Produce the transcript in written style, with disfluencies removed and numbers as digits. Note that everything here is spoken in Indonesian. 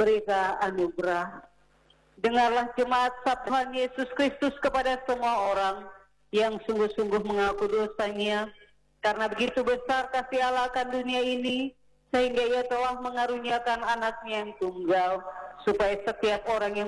berita anugerah. Dengarlah jemaat sapaan Yesus Kristus kepada semua orang yang sungguh-sungguh mengaku dosanya, karena begitu besar kasih Allah akan dunia ini, sehingga ia telah mengaruniakan anaknya yang tunggal, supaya setiap orang yang